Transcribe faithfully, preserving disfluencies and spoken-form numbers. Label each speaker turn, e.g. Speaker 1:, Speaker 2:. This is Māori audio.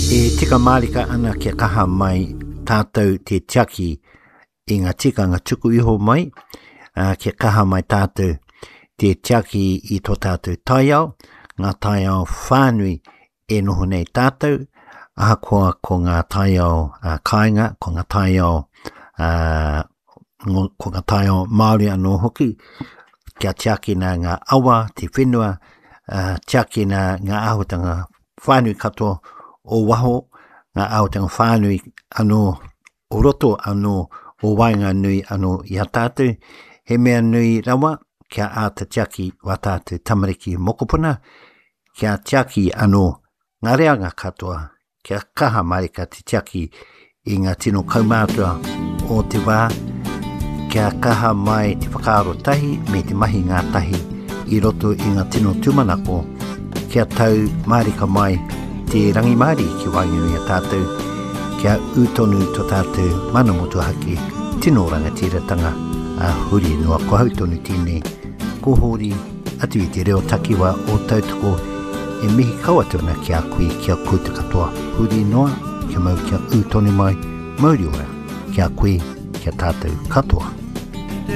Speaker 1: E tika marika ana kia kaha mai tātou te tiaki i ngā tikanga tuku iho mai, uh, kia kaha mai tātou te tiaki i tō tātou taiao, ngā taiao whānui e noho nei tātou, ahakoa ko ngā taiao uh, kāinga, ko ngā taiao uh, ko ngā taiao Māori anō hoki, kia tiaki nā ngā awa, te whenua, uh, tiaki nā ngā ahotanga whānui katoa o waho, ngā ahotanga whānui anō o roto anō o wainga nui anō i a tātou, he mea nui rawa, kia āta tiaki wa tātou tamariki mokopuna, kia tiaki anō ngā reanga katoa, kia kaha marika te tiaki i ngā tino kaumātua o te wā, kia kaha mai te whakaaro tahi me te mahi ngā tahi i roto i ngā tino tūmanako, kia tau marika mai te rangi Māori ki wainganui a tātou, kia utonu tō tātou mana motu haki, tino rangatiratanga a huri noa ko hautonu tēnei, ko hori atu i te reo takiwa o tautoko e mihi kawatona kia koe kia koutu katoa, huri noa kia mau kia utonu mai, mauri ora kia koe kia tātou katoa.